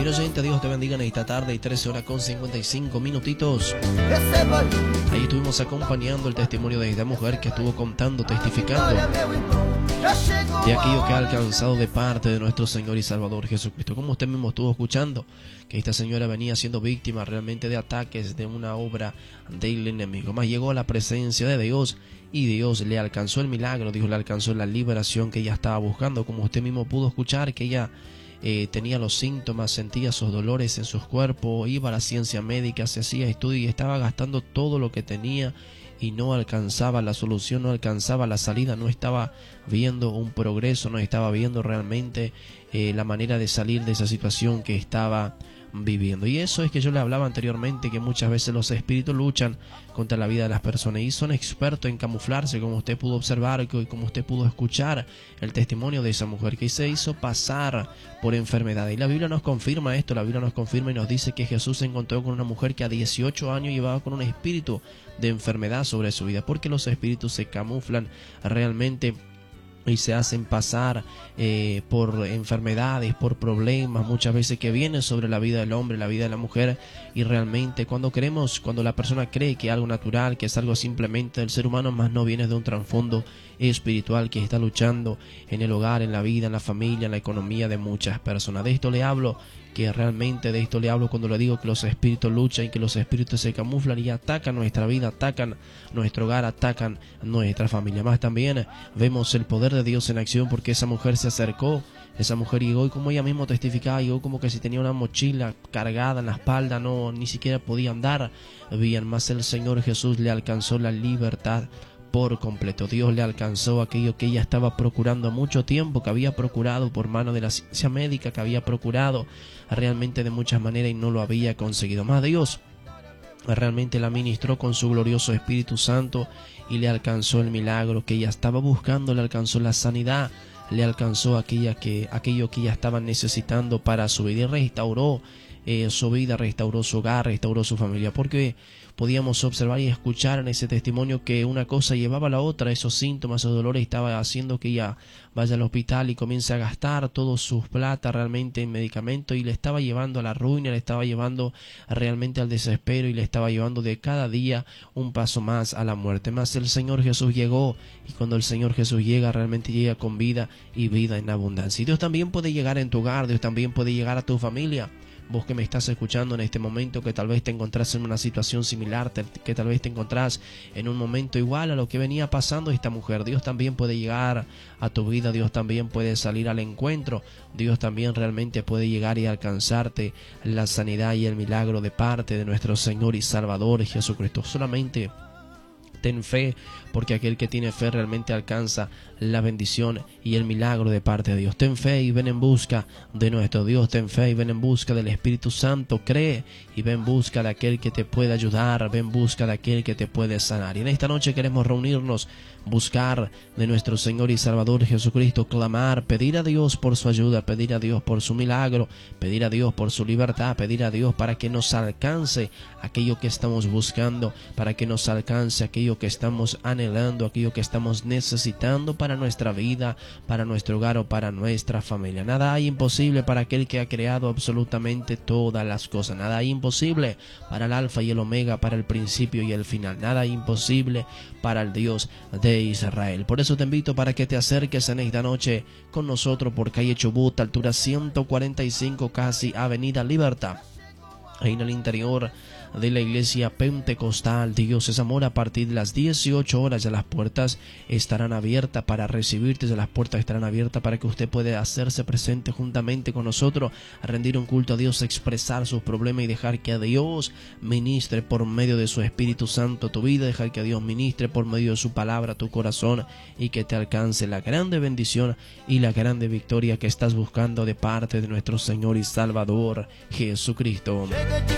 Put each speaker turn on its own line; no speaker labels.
Fiel oyente, Dios te bendiga en esta tarde y 13 horas con 55 minutitos. Ahí estuvimos acompañando el testimonio de esta mujer que estuvo contando, testificando de aquello que ha alcanzado de parte de nuestro Señor y Salvador Jesucristo. Como usted mismo estuvo escuchando, que esta señora venía siendo víctima realmente de ataques de una obra del enemigo. Mas llegó a la presencia de Dios y Dios le alcanzó el milagro, Dios le alcanzó la liberación que ella estaba buscando. Como usted mismo pudo escuchar, que ella tenía los síntomas, sentía sus dolores en sus cuerpos, iba a la ciencia médica, se hacía estudio y estaba gastando todo lo que tenía y no alcanzaba la solución, no alcanzaba la salida, no estaba viendo un progreso, no estaba viendo realmente la manera de salir de esa situación que estaba viviendo. Y eso es que yo le hablaba anteriormente, que muchas veces los espíritus luchan contra la vida de las personas y son expertos en camuflarse, como usted pudo observar y como usted pudo escuchar el testimonio de esa mujer que se hizo pasar por enfermedad. Y la Biblia nos confirma esto, la Biblia nos confirma y nos dice que Jesús se encontró con una mujer que a 18 años llevaba con un espíritu de enfermedad sobre su vida, porque los espíritus se camuflan realmente y se hacen pasar por enfermedades, por problemas muchas veces que vienen sobre la vida del hombre, la vida de la mujer. Y realmente cuando la persona cree que es algo natural, que es algo simplemente del ser humano, más no viene de un trasfondo espiritual que está luchando en el hogar, en la vida, en la familia, en la economía de muchas personas. De esto le hablo, que realmente de esto le hablo cuando le digo que los espíritus luchan y que los espíritus se camuflan y atacan nuestra vida, atacan nuestro hogar, atacan nuestra familia. Más también vemos el poder de Dios en acción, porque esa mujer se acercó, esa mujer llegó y como ella misma testificaba, llegó como que si tenía una mochila cargada en la espalda, no, ni siquiera podía andar bien, más el Señor Jesús le alcanzó la libertad por completo. Dios le alcanzó aquello que ella estaba procurando mucho tiempo, que había procurado por mano de la ciencia médica, que había procurado realmente de muchas maneras y no lo había conseguido. Más Dios realmente la ministró con su glorioso Espíritu Santo y le alcanzó el milagro que ella estaba buscando, le alcanzó la sanidad, le alcanzó aquello que ella estaba necesitando para su vida y restauró su vida, restauró su hogar, restauró su familia, porque podíamos observar y escuchar en ese testimonio que una cosa llevaba a la otra. Esos síntomas, esos dolores estaba haciendo que ella vaya al hospital y comience a gastar todas sus plata realmente en medicamentos, y le estaba llevando a la ruina, le estaba llevando realmente al desespero y le estaba llevando de cada día un paso más a la muerte. Más el Señor Jesús llegó, y cuando el Señor Jesús llega, realmente llega con vida y vida en abundancia. Y Dios también puede llegar en tu hogar, Dios también puede llegar a tu familia. Vos que me estás escuchando en este momento, que tal vez te encontrás en una situación similar, que tal vez te encontrás en un momento igual a lo que venía pasando esta mujer, Dios también puede llegar a tu vida, Dios también puede salir al encuentro, Dios también realmente puede llegar y alcanzarte la sanidad y el milagro de parte de nuestro Señor y Salvador Jesucristo. Solamente ten fe, porque aquel que tiene fe realmente alcanza la bendición y el milagro de parte de Dios. Ten fe y ven en busca de nuestro Dios. Ten fe y ven en busca del Espíritu Santo. Cree y ven en busca de aquel que te puede ayudar. Ven en busca de aquel que te puede sanar. Y en esta noche queremos reunirnos, buscar de nuestro Señor y Salvador Jesucristo, clamar, pedir a Dios por su ayuda, pedir a Dios por su milagro, pedir a Dios por su libertad, pedir a Dios para que nos alcance aquello que estamos buscando, para que nos alcance aquello que estamos anhelando, aquello que estamos necesitando para nuestra vida, para nuestro hogar o para nuestra familia. Nada hay imposible para aquel que ha creado absolutamente todas las cosas. Nada hay imposible para el alfa y el omega, para el principio y el final. Nada hay imposible para el Dios de Israel. Por eso te invito para que te acerques en esta noche con nosotros por calle Chubut, altura 145, casi Avenida Libertad, ahí en el interior de la iglesia pentecostal Dios es Amor. A partir de las 18 horas ya las puertas estarán abiertas para recibirte, ya las puertas estarán abiertas para que usted pueda hacerse presente juntamente con nosotros, a rendir un culto a Dios, a expresar sus problemas y dejar que a Dios ministre por medio de su Espíritu Santo tu vida, dejar que a Dios ministre por medio de su palabra tu corazón y que te alcance la grande bendición y la grande victoria que estás buscando de parte de nuestro Señor y Salvador Jesucristo.